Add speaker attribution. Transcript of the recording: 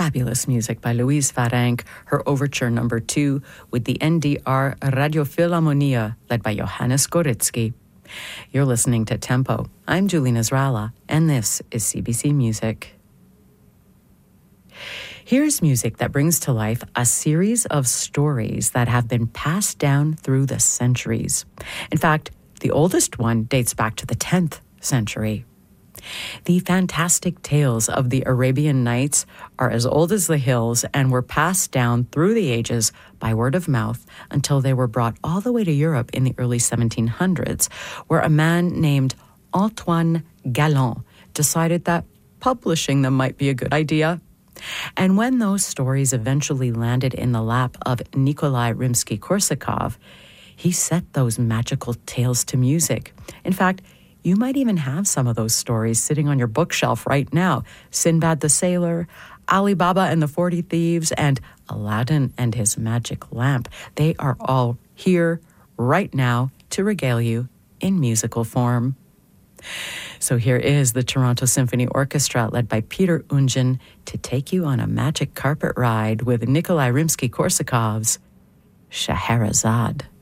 Speaker 1: fabulous music by Louise Varenk, her Overture No. 2 with the NDR Radiophilharmonia led by Johannes Goritsky. You're listening to Tempo. I'm Julie Nasrallah, and this is CBC Music. Here's music that brings to life a series of stories that have been passed down through the centuries. In fact, the oldest one dates back to the 10th century. The fantastic tales of the Arabian Nights are as old as the hills and were passed down through the ages by word of mouth until they were brought all the way to Europe in the early 1700s, where a man named Antoine Galland decided that publishing them might be a good idea. And when those stories eventually landed in the lap of Nikolai Rimsky-Korsakov, he set those magical tales to music. In fact, you might even have some of those stories sitting on your bookshelf right now. Sinbad the Sailor, Ali Baba and the 40 Thieves, and Aladdin and his magic lamp. They are all here right now to regale you in musical form. So here is the Toronto Symphony Orchestra led by Peter Ungen to take you on a magic carpet ride with Nikolai Rimsky-Korsakov's Scheherazade.